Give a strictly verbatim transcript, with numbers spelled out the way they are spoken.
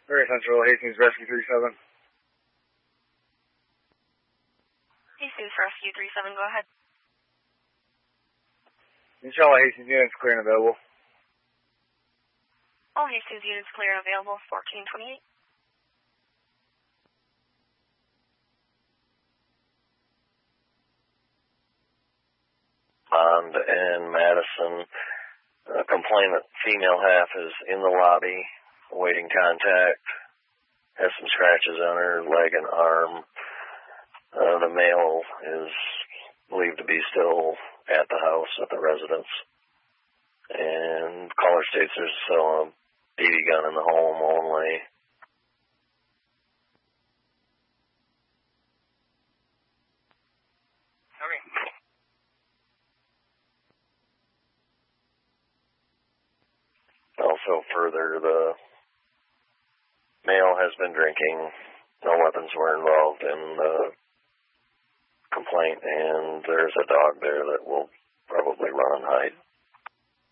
Very Central, Hastings Rescue three seven. Hastings Rescue three seven, go ahead. Inshallah, Hastings units clear and available. All Hastings units clear and available, fourteen twenty-eight. Bond and Madison. Uh, complainant female half is in the lobby, awaiting contact. Has some scratches on her leg and arm. Uh, the male is believed to be still at the house, at the residence. And caller states there's still a B B gun in the home only. Okay. Also further, the male has been drinking. No weapons were involved in the complaint, and there's a dog there that will probably run and hide.